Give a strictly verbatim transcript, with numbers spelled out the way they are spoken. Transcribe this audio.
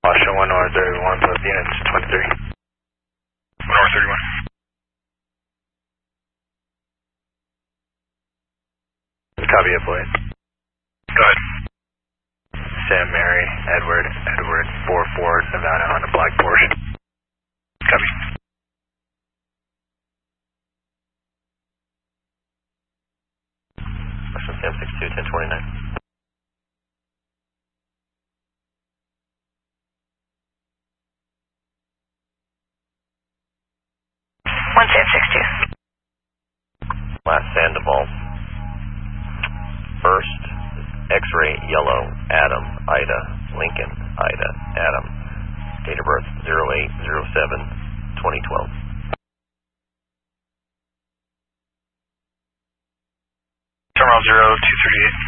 Washington one North thirty-one plus units twenty-three. one North thirty-one. Copy it, boys. Go ahead. Sam Mary, Edward, Edward, four four, Nevada on a black Porsche. Copy. Washington Sam six two, ten twenty-nine. one Sam six two. Last Sandoval. First, X-ray, yellow, Adam, Ida, Lincoln, Ida, Adam. Date of birth, zero eight zero seven, twenty twelve. Terminal zero two three eight.